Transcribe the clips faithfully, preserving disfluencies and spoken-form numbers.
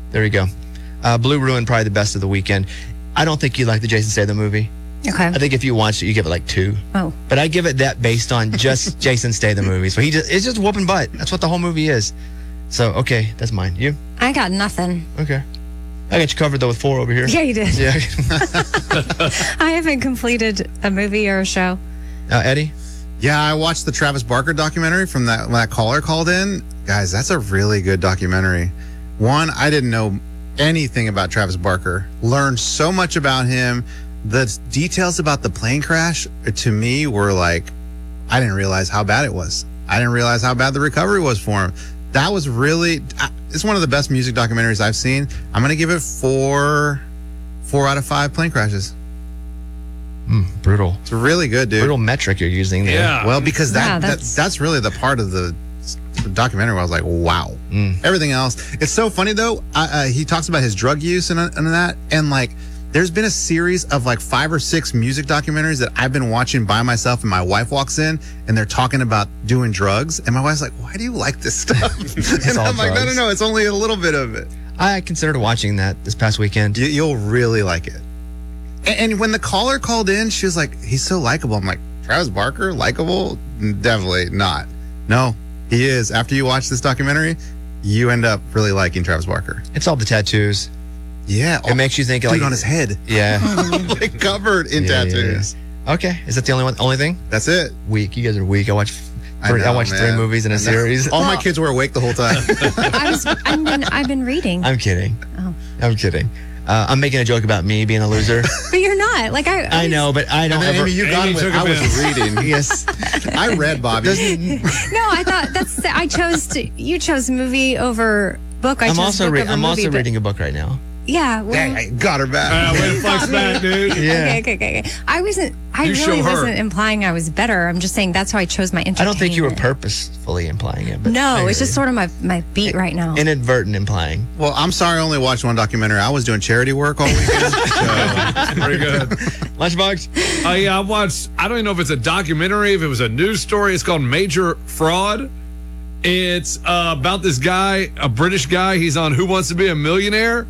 There you go. Uh, Blue Ruin, probably the best of the weekend. I don't think you like the Jason Statham movie. Okay. I think if you watched it, you give it like two. Oh. But I give it that based on just Jason Statham movies. So he just it's just whooping butt. That's what the whole movie is. So okay, that's mine. You? I got nothing. Okay. I got you covered though with four over here. Yeah, you did. Yeah. I haven't completed a movie or a show. Uh, Eddie? Yeah, I watched the Travis Barker documentary from that when that caller called in. Guys, that's a really good documentary. One, I didn't know anything about Travis Barker. Learned so much about him. The details about the plane crash to me were like, I didn't realize how bad it was. I didn't realize how bad the recovery was for him. That was really, it's one of the best music documentaries I've seen. I'm going to give it four, four out of five plane crashes. Mm, brutal. It's really good, dude. Brutal metric you're using there. Yeah. Well, because that, Yeah, that that's- that's really the part of the documentary where I was like, wow. Mm. Everything else. It's so funny though. Uh, uh, he talks about his drug use and, and that. And like, there's been a series of like five or six music documentaries that I've been watching by myself, and my wife walks in and they're talking about doing drugs. And my wife's like, why do you like this stuff? and all I'm like, no, no, drugs. no. It's only a little bit of it. I considered watching that this past weekend. You, you'll really like it. And, and when the caller called in, she was like, he's so likable. I'm like, Travis Barker, likable? Definitely not. No, he is. After you watch this documentary, you end up really liking Travis Barker. It's all the tattoos. Yeah. It makes you think dude like on his head. Yeah. like covered in Yeah, yeah, tattoos. yeah. Okay. Is that the only one? Only thing? That's it. Weak. You guys are weak. I watch. I Three, I, know, watched three man. movies in I a know. series. All my Well- kids were awake the whole time. I was. I've been. I've been reading. I'm kidding. Oh. I'm kidding. Uh, I'm making a joke about me being a loser. But you're not. Like I. I know, but I don't and then, ever. Amy, you got Amy him with, took I was offense. reading. Yes. I read, Bobby. No, I thought that's. I chose to. You chose movie over book. I I'm chose also book re- over I'm movie, also but- reading a book right now. Yeah. Well, Dang, I got her back. Uh, way to flex Got me. back, dude. Yeah. Okay, okay, okay, okay. I wasn't. I You show really her. wasn't implying I was better. I'm just saying that's how I chose my entertainment. I don't think you were purposefully implying it. But No, I it's hear just you. sort of my my beat right now. inadvertent implying. Well, I'm sorry I only watched one documentary. I was doing charity work all weekend. so. Very good. Lunchbox. Uh, yeah, I watched, I don't even know if it's a documentary, if it was a news story. It's called Major Fraud. It's uh, about this guy, a British guy. He's on Who Wants to Be a Millionaire,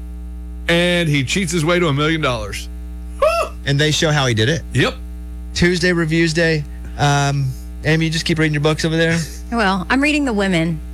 and he cheats his way to a million dollars. And they show how he did it. Yep. Tuesday Reviews Day. Um, Amy, you just keep reading your books over there. Well, I'm reading The Women.